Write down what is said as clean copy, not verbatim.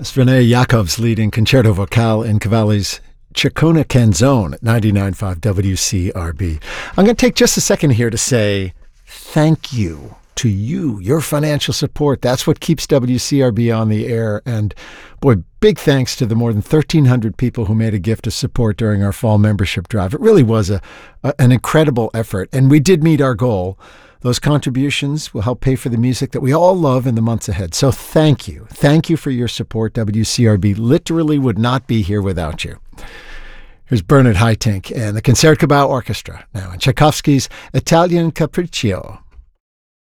Svenja Jacobs leading Concerto Vocale in Cavalli's Ciccone Canzone at 99.5 WCRB. I'm going to take just a second here to say thank you to you, your financial support. That's what keeps WCRB on the air. And boy, big thanks to the more than 1,300 people who made a gift of support during our fall membership drive. It really was an incredible effort, and we did meet our goal. Those contributions will help pay for the music that we all love in the months ahead. So thank you. Thank you for your support. WCRB literally would not be here without you. Here's Bernard Haitink and the Concertgebouw Orchestra now in Tchaikovsky's Italian Capriccio.